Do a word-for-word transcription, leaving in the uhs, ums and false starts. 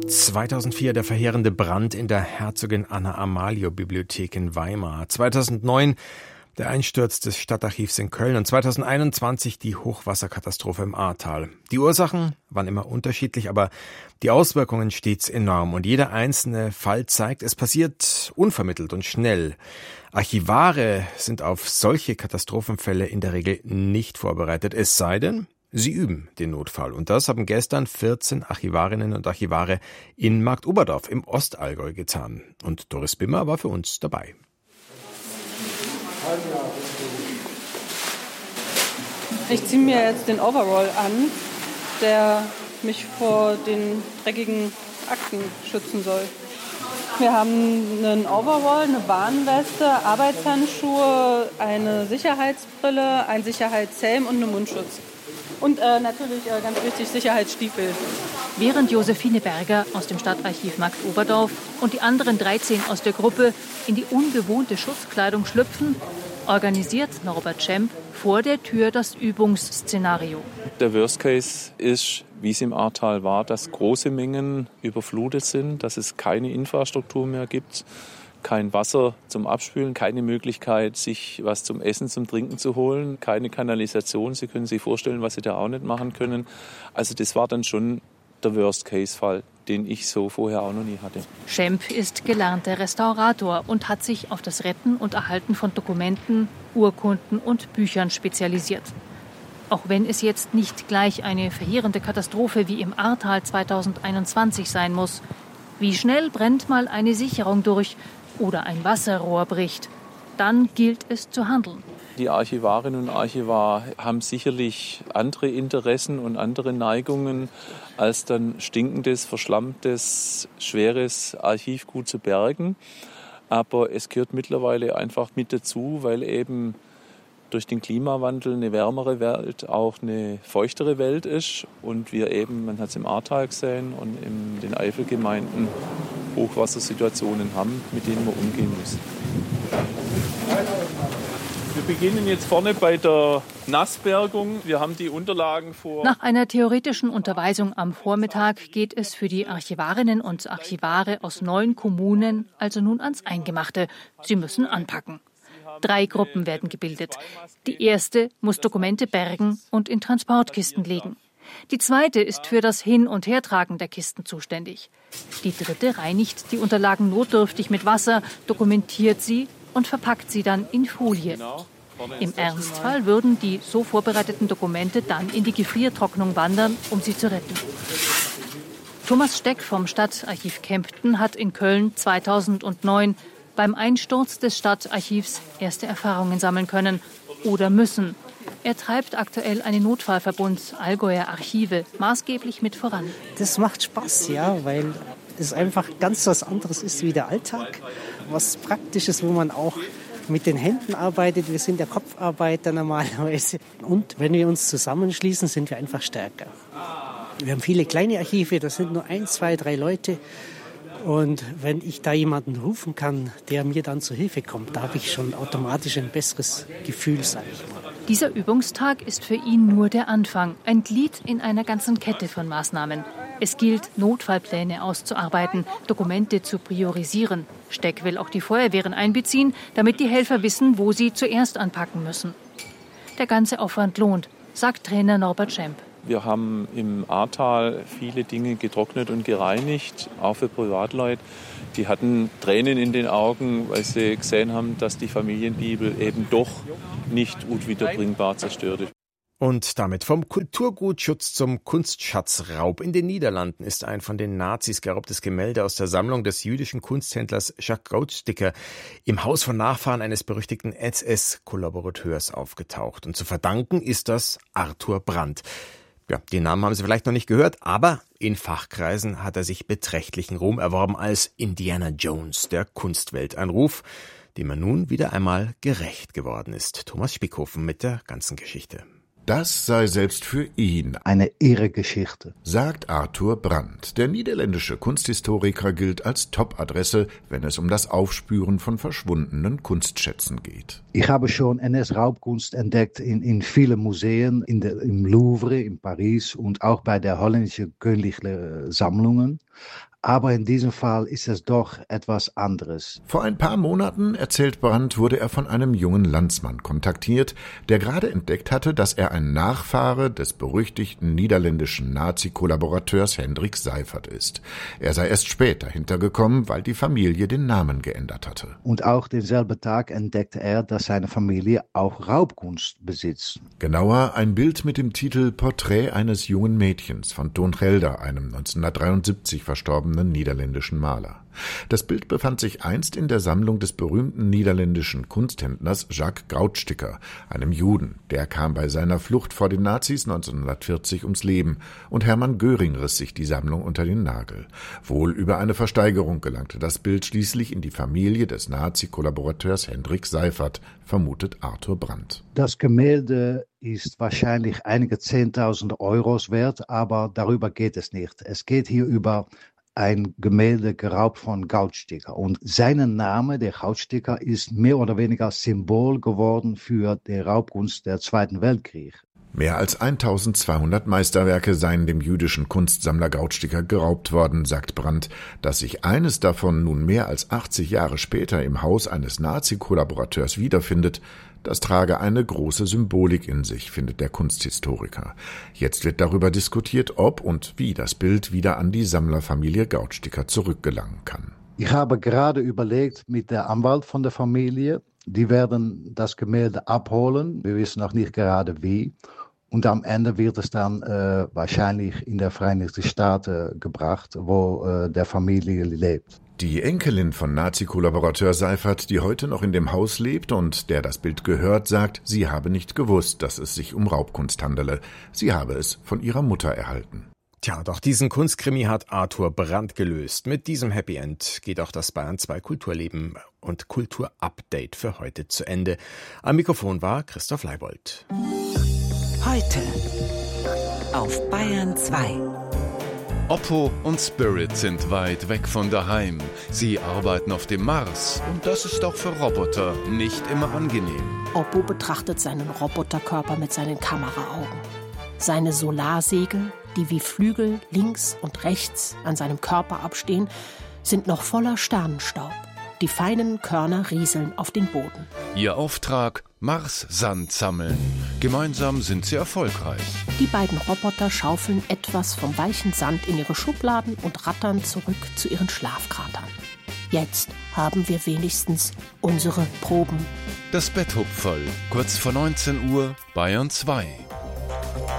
zweitausendvier der verheerende Brand in der Herzogin Anna-Amalio-Bibliothek in Weimar. zweitausendneun der Einsturz des Stadtarchivs in Köln und zweitausendeinundzwanzig die Hochwasserkatastrophe im Ahrtal. Die Ursachen waren immer unterschiedlich, aber die Auswirkungen stets enorm. Und jeder einzelne Fall zeigt, es passiert unvermittelt und schnell. Archivare sind auf solche Katastrophenfälle in der Regel nicht vorbereitet, es sei denn, sie üben den Notfall. Und das haben gestern vierzehn Archivarinnen und Archivare in Marktoberdorf im Ostallgäu getan. Und Doris Bimmer war für uns dabei. Ich ziehe mir jetzt den Overall an, der mich vor den dreckigen Akten schützen soll. Wir haben einen Overall, eine Warnweste, Arbeitshandschuhe, eine Sicherheitsbrille, einen Sicherheitshelm und einen Mundschutz. Und äh, natürlich, äh, ganz wichtig, Sicherheitsstiefel. Während Josephine Berger aus dem Stadtarchiv Marktoberdorf und die anderen dreizehn aus der Gruppe in die ungewohnte Schutzkleidung schlüpfen, organisiert Norbert Schemp vor der Tür das Übungsszenario. Der Worst Case ist, wie es im Ahrtal war, dass große Mengen überflutet sind, dass es keine Infrastruktur mehr gibt, kein Wasser zum Abspülen, keine Möglichkeit, sich was zum Essen, zum Trinken zu holen, keine Kanalisation. Sie können sich vorstellen, was Sie da auch nicht machen können. Also das war dann schon der Worst-Case-Fall, den ich so vorher auch noch nie hatte. Schemp ist gelernter Restaurator und hat sich auf das Retten und Erhalten von Dokumenten, Urkunden und Büchern spezialisiert. Auch wenn es jetzt nicht gleich eine verheerende Katastrophe wie im Ahrtal zweitausendeinundzwanzig sein muss. Wie schnell brennt mal eine Sicherung durch oder ein Wasserrohr bricht? Dann gilt es zu handeln. Die Archivarinnen und Archivar haben sicherlich andere Interessen und andere Neigungen, als dann stinkendes, verschlammtes, schweres Archivgut zu bergen. Aber es gehört mittlerweile einfach mit dazu, weil eben durch den Klimawandel eine wärmere Welt auch eine feuchtere Welt ist. Und wir eben, man hat es im Ahrtal gesehen und in den Eifelgemeinden, Hochwassersituationen haben, mit denen wir umgehen müssen. Wir beginnen jetzt vorne bei der Nassbergung. Wir haben die Unterlagen vor. Nach einer theoretischen Unterweisung am Vormittag geht es für die Archivarinnen und Archivare aus neun Kommunen also nun ans Eingemachte. Sie müssen anpacken. Drei Gruppen werden gebildet. Die erste muss Dokumente bergen und in Transportkisten legen. Die zweite ist für das Hin- und Hertragen der Kisten zuständig. Die dritte reinigt die Unterlagen notdürftig mit Wasser, dokumentiert sie und verpackt sie dann in Folie. Im Ernstfall würden die so vorbereiteten Dokumente dann in die Gefriertrocknung wandern, um sie zu retten. Thomas Steck vom Stadtarchiv Kempten hat in Köln zweitausendneun beim Einsturz des Stadtarchivs erste Erfahrungen sammeln können oder müssen. Er treibt aktuell einen Notfallverbund Allgäuer Archive maßgeblich mit voran. Das macht Spaß, ja, weil es einfach ganz was anderes ist wie der Alltag. Was Praktisches, wo man auch mit den Händen arbeitet. Wir sind ja Kopfarbeiter normalerweise. Und wenn wir uns zusammenschließen, sind wir einfach stärker. Wir haben viele kleine Archive, das sind nur ein, zwei, drei Leute. Und wenn ich da jemanden rufen kann, der mir dann zur Hilfe kommt, da habe ich schon automatisch ein besseres Gefühl, sage ich mal. Dieser Übungstag ist für ihn nur der Anfang, ein Glied in einer ganzen Kette von Maßnahmen. Es gilt, Notfallpläne auszuarbeiten, Dokumente zu priorisieren. Steck will auch die Feuerwehren einbeziehen, damit die Helfer wissen, wo sie zuerst anpacken müssen. Der ganze Aufwand lohnt, sagt Trainer Norbert Schemp. Wir haben im Ahrtal viele Dinge getrocknet und gereinigt, auch für Privatleute. Die hatten Tränen in den Augen, weil sie gesehen haben, dass die Familienbibel eben doch nicht unwiederbringbar zerstört ist. Und damit vom Kulturgutschutz zum Kunstschatzraub. In den Niederlanden ist ein von den Nazis geraubtes Gemälde aus der Sammlung des jüdischen Kunsthändlers Jacques Grootsticker im Haus von Nachfahren eines berüchtigten S S-Kollaborateurs aufgetaucht. Und zu verdanken ist das Arthur Brand. Ja, den Namen haben Sie vielleicht noch nicht gehört, aber in Fachkreisen hat er sich beträchtlichen Ruhm erworben als Indiana Jones der Kunstwelt. Ein Ruf, dem er nun wieder einmal gerecht geworden ist. Thomas Spickhofen mit der ganzen Geschichte. Das sei selbst für ihn eine irre Geschichte, sagt Arthur Brand. Der niederländische Kunsthistoriker gilt als Top-Adresse, wenn es um das Aufspüren von verschwundenen Kunstschätzen geht. Ich habe schon N S-Raubkunst entdeckt in, in vielen Museen, in der, im Louvre in Paris und auch bei der holländischen Königlichen Sammlungen. Aber in diesem Fall ist es doch etwas anderes. Vor ein paar Monaten, erzählt Brandt, wurde er von einem jungen Landsmann kontaktiert, der gerade entdeckt hatte, dass er ein Nachfahre des berüchtigten niederländischen Nazi-Kollaborateurs Hendrik Seifert ist. Er sei erst später hintergekommen, weil die Familie den Namen geändert hatte. Und auch denselben Tag entdeckte er, dass seine Familie auch Raubkunst besitzt. Genauer ein Bild mit dem Titel Porträt eines jungen Mädchens von Ton Helder, einem neunzehnhundertdreiundsiebzig verstorbenen niederländischen Maler. Das Bild befand sich einst in der Sammlung des berühmten niederländischen Kunsthändlers Jacques Grautsticker, einem Juden. Der kam bei seiner Flucht vor den Nazis neunzehnhundertvierzig ums Leben und Hermann Göring riss sich die Sammlung unter den Nagel. Wohl über eine Versteigerung gelangte das Bild schließlich in die Familie des Nazi-Kollaborateurs Hendrik Seifert, vermutet Arthur Brandt. Das Gemälde ist wahrscheinlich einige zehntausend Euros wert, aber darüber geht es nicht. Es geht hier über ein Gemälde geraubt von Grautsticker. Und sein Name, der Grautsticker, ist mehr oder weniger Symbol geworden für die Raubkunst der Zweiten Weltkrieg. Mehr als eintausendzweihundert Meisterwerke seien dem jüdischen Kunstsammler Grautsticker geraubt worden, sagt Brandt. Dass sich eines davon nun mehr als achtzig Jahre später im Haus eines Nazi-Kollaborateurs wiederfindet, das trage eine große Symbolik in sich, findet der Kunsthistoriker. Jetzt wird darüber diskutiert, ob und wie das Bild wieder an die Sammlerfamilie Grautsticker zurückgelangen kann. Ich habe gerade überlegt mit der Anwalt von der Familie, die werden das Gemälde abholen, wir wissen noch nicht gerade wie. Und am Ende wird es dann äh, wahrscheinlich in der Vereinigten Staaten gebracht, wo äh, der Familie lebt. Die Enkelin von Nazi-Kollaborateur Seifert, die heute noch in dem Haus lebt und der das Bild gehört, sagt, sie habe nicht gewusst, dass es sich um Raubkunst handele. Sie habe es von ihrer Mutter erhalten. Tja, doch diesen Kunstkrimi hat Arthur Brandt gelöst. Mit diesem Happy End geht auch das Bayern zwei Kulturleben und Kulturupdate für heute zu Ende. Am Mikrofon war Christoph Leibold. Heute auf Bayern zwei. Oppo und Spirit sind weit weg von daheim. Sie arbeiten auf dem Mars und das ist auch für Roboter nicht immer angenehm. Oppo betrachtet seinen Roboterkörper mit seinen Kameraaugen. Seine Solarsegel, die wie Flügel links und rechts an seinem Körper abstehen, sind noch voller Sternenstaub. Die feinen Körner rieseln auf den Boden. Ihr Auftrag: Mars-Sand sammeln. Gemeinsam sind sie erfolgreich. Die beiden Roboter schaufeln etwas vom weichen Sand in ihre Schubladen und rattern zurück zu ihren Schlafkratern. Jetzt haben wir wenigstens unsere Proben. Das Bett hob voll. Kurz vor neunzehn Uhr, Bayern zwei.